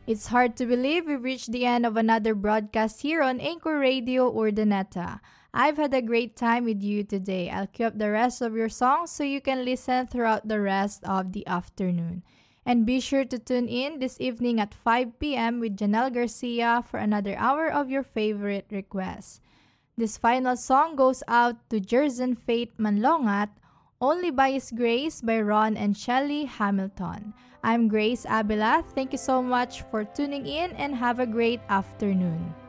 It's hard to believe we've reached the end of another broadcast here on Anchor Radio Urdaneta. I've had a great time with you today. I'll queue up the rest of your songs so you can listen throughout the rest of the afternoon. And be sure to tune in this evening at 5 p.m. with Janelle Garcia for another hour of your favorite requests. This final song goes out to Jerzen Fate Manlongat, Only by His Grace by Ron and Shelley Hamilton. I'm Grace Abela. Thank you so much for tuning in and have a great afternoon.